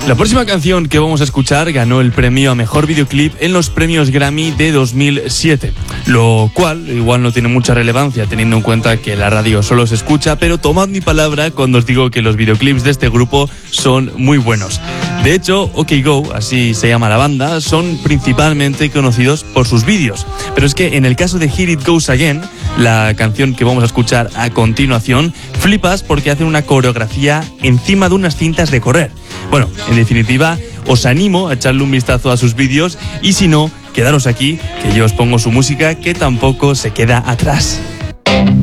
La próxima canción que vamos a escuchar ganó el premio a Mejor Videoclip en los premios Grammy de 2007, lo cual igual no tiene mucha relevancia teniendo en cuenta que la radio solo se escucha, pero tomad mi palabra cuando os digo que los videoclips de este grupo son muy buenos. De hecho, OK Go, así se llama la banda, son principalmente conocidos por sus vídeos, pero es que en el caso de Here It Goes Again, la canción que vamos a escuchar a continuación, flipas porque hacen una coreografía encima de unas cintas de correr. Bueno, en definitiva, os animo a echarle un vistazo a sus vídeos y si no, quedaros aquí, que yo os pongo su música que tampoco se queda atrás.